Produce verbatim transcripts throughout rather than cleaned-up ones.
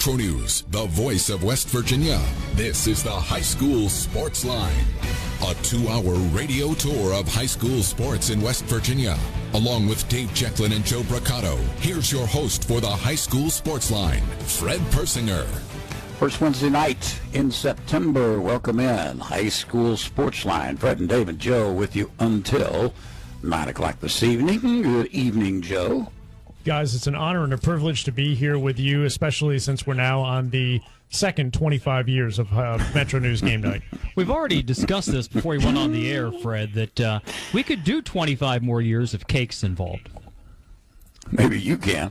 Metro News, the voice of West Virginia. This is the High School Sports Line, a two-hour radio tour of high school sports in West Virginia. Along with Dave Jecklin and Joe Braccato, here's your host for the High School Sports Line, Fred Persinger. First Wednesday night in September. Welcome in High School Sports Line. Fred and Dave and Joe with you until nine o'clock this evening. Good evening, Joe. Guys, it's an honor and a privilege to be here with you, especially since we're now on the second twenty-five years of uh, Metro News Game Night. We've already discussed this before we went on the air, Fred, that uh, we could do twenty-five more years if cake's involved. Maybe you can.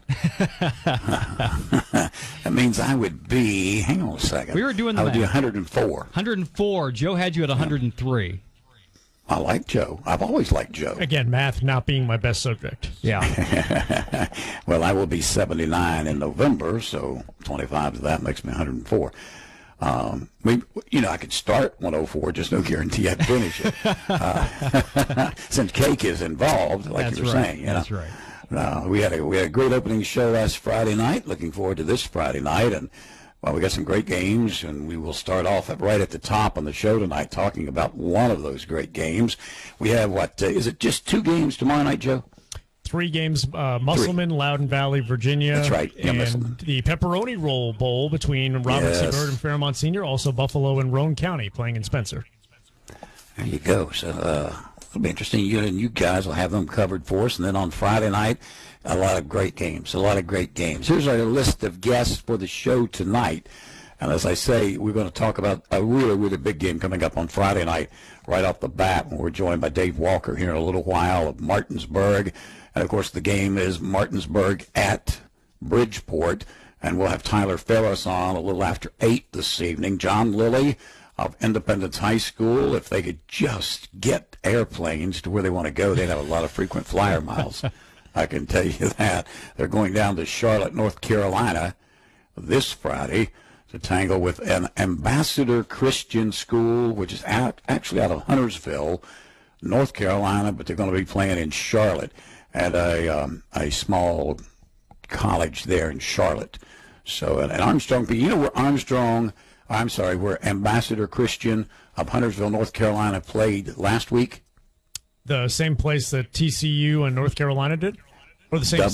That means I would be, hang on a second. We were doing the I would math. be one hundred four. one hundred four. Joe had you at one hundred three. I like Joe. I've always liked Joe. Again, math not being my best subject. Yeah. Well, I will be seventy-nine in November, so twenty-five of that makes me one hundred four. Um, we, you know, I could start one oh four, just no guarantee I'd finish it. uh, since cake is involved, like That's you were right. saying. You That's know? right. Uh, we had a we had a great opening show last Friday night. Looking forward to this Friday night, and well, we got some great games, and we will start off at, right at the top on the show tonight, talking about one of those great games. We have what uh, is it? Just two games tomorrow night, Joe? Three games: uh, Musselman, Loudon Valley, Virginia. That's right. Yeah, and Musselman. the Pepperoni Roll Bowl between Robert Yes. C. Byrd and Fairmont Senior. Also, Buffalo and Roane County playing in Spencer. There you go. So uh, it'll be interesting. You and you guys will have them covered for us, and then on Friday night, a lot of great games. A lot of great games. Here's our list of guests for the show tonight. And as I say, we're going to talk about a really, really big game coming up on Friday night right off the bat. We're joined by Dave Walker here in a little while of Martinsburg. And, of course, the game is Martinsburg at Bridgeport. And we'll have Tyler Ferris on a little after eight this evening. John Lilly of Independence High School. If they could just get airplanes to where they want to go, they'd have a lot of frequent flyer miles. I can tell you that. They're going down to Charlotte, North Carolina this Friday to tangle with an Ambassador Christian School, which is out, actually out of Huntersville, North Carolina, but they're going to be playing in Charlotte at a um, a small college there in Charlotte. So, and, and Armstrong, you know where Armstrong, I'm sorry, where Ambassador Christian of Huntersville, North Carolina played last week? The same place that T C U and North Carolina did? Or the same